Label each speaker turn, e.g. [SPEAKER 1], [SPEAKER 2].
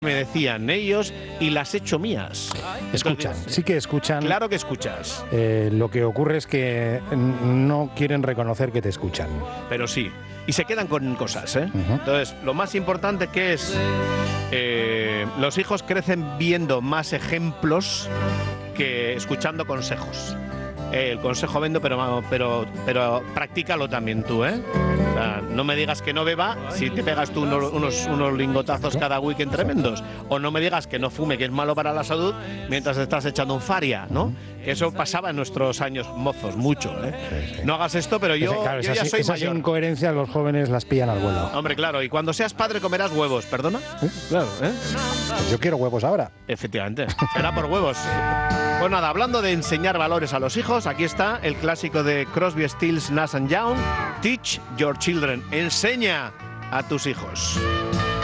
[SPEAKER 1] me decían ellos y las he hecho mías.
[SPEAKER 2] Escuchan,
[SPEAKER 1] Entonces,
[SPEAKER 2] sí que escuchan.
[SPEAKER 1] Claro que escuchas.
[SPEAKER 2] Lo que ocurre es que no quieren reconocer que te escuchan.
[SPEAKER 1] Pero sí. Y se quedan con cosas, ¿eh?
[SPEAKER 2] Uh-huh.
[SPEAKER 1] Entonces, lo más importante que es, los hijos crecen viendo más ejemplos que escuchando consejos. El consejo vendo, pero practícalo también tú, ¿eh? O sea, no me digas que no beba si te pegas tú unos lingotazos cada weekend tremendos. O no me digas que no fume, que es malo para la salud, mientras estás echando un faria, ¿no? Que eso pasaba en nuestros años mozos, mucho, ¿eh?
[SPEAKER 2] Sí, sí.
[SPEAKER 1] No hagas esto, pero yo ya soy
[SPEAKER 2] esas
[SPEAKER 1] mayor.
[SPEAKER 2] incoherencias los jóvenes las pillan al vuelo.
[SPEAKER 1] Hombre, claro, y cuando seas padre comerás huevos, ¿perdona? Claro, ¿eh?
[SPEAKER 2] Pues yo quiero huevos ahora.
[SPEAKER 1] Efectivamente, será por huevos. Pues nada, hablando de enseñar valores a los hijos, aquí está el clásico de Crosby, Stills, Nash & Young, Teach Your Children, enseña a tus hijos.